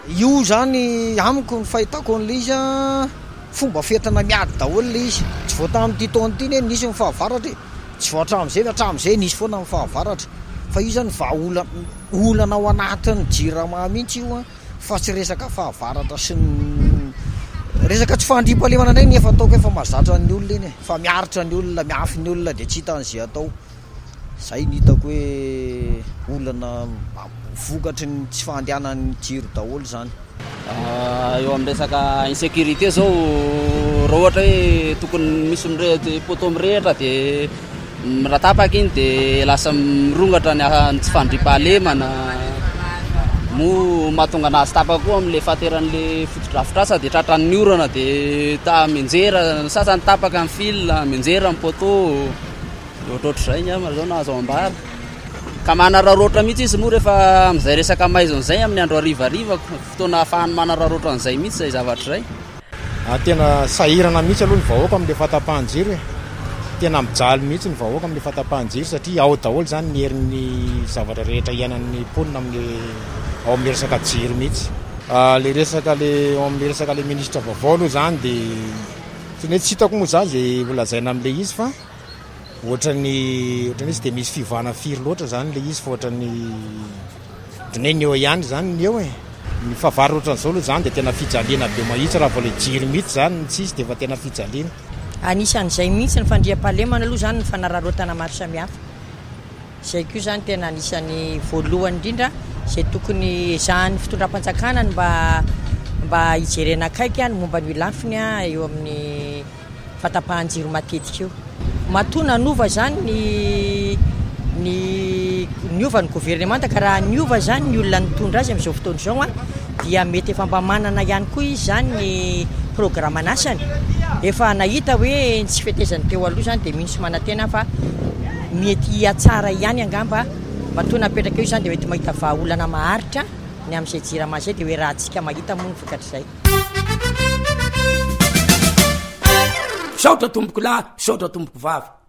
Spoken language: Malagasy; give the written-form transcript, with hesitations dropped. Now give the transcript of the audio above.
io zany amiko ny fahitako an'le izy fomba fientina miady daholo le izy tsy voata amin'ity taona ity ne nisy mifahavaratra tsy hatramin'izay nisy foana mifahavaratra fa io zany olana ao anatin'ny jirama mihitsy io fa tsy resaka fahavaratra sy ny resaka tsy fandriam-pahalemana ndray nefa ataoko efa mahazatra ny olona eny fa miaritra ny olona miafy ny olona dia tsy hitan'izay atao zay ny hitako hoe olana vokatry ny tsy fandehanan'ny jiro daholo zany. Eo amin'ny resaka insécurité zao raha ohatra hoe tokony misy poto mirehitra dia miratapaka iny dia lasa mirongatra ny tsy fandriam-pahalemana mo mahatonga anazy tapaka koa amin'le fahateran'le fotodrafitrasa dia tratran'ny orana dia menjera sasany tapaka amin'ny fil menjera amin'ny poto ohatrohatr'izay ny amana zao na azo ambara ka manararoatra mihitsy izy moa rehefa amin'izay resaka maizon'izay amin'ny andro harivariva fotoana ahafahany manararoatra an'izay mihitsy izay zavatra izay. Tena sahirana mihitsy aloha ny vahoaka amin'le fahatapahan-jiro tena mijaly mihitsy ny vahoaka amin'le fahatapahan-jiro satria ao daholo zany ny herin'ny zavatra rehetra iainan'ny mponina ao amin'le resaka jiro mihitsy. Le resaka ao amin'le resaka le ministra vaovao aloha zany dia tsy hitako moa zany izay volazaina amin'le izy fa ohatran'ny izy dia misy fivana firy loatra zany le izy fa ohatran'ny ny eo ihany zany ny eo ny fahavaro ohatran'izao aloha zany dia tena fijaliana be mahitsy raha vao le jiro mihitsy zany tsy izy dia efa tena fijaliana. Anisan'izay mihitsy ny fandriam-pahalemana aloha zany ny fanararaotana maro samihafa izay koa zany tena anisan'ny voalohany indrindra izay tokony ezahan'ny fitondram-panjakana mba hijerena akaiky ny momba ny lafiny eo amin'ny fahatapahan-jiro matetika eo. Matona nova zany ny ova ny gouvernemanta ka raha ny ova zany ny olona nitondra azy amin'izao fotoana izao dia mety efa mba manana ihany koa izy zany ny programme anasany efa nahita hoe tsy fetezany teo aloha zany dia mihintsy manantena fa mety atsara ihany angamba matona apetraka eo zany dia mety mahita vahaolana maharitra ny amin'izay jirama zay dia hoe raha antsika mahita moa ny vokatr'izay. Saotra tomboko lahy, saotra tomboko vavy.